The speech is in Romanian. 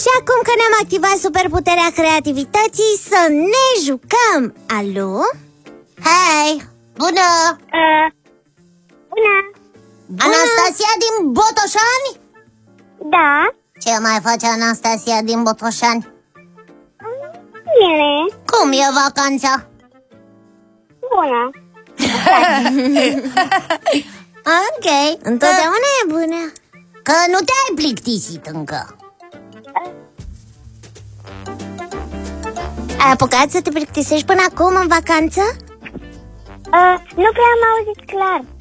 Și acum că ne-am activat superputerea creativității, să ne jucăm! Alo? Hei! Bună! Bună! Anastasia din Botoșani? Da? Ce mai face Anastasia din Botoșani? Bine. Cum e vacanța? Bună. Ok. Întotdeauna e bună. Că nu te-ai plictisit încă. Ai apucat să te plictisești până acum în vacanță? Nu prea am auzit clar.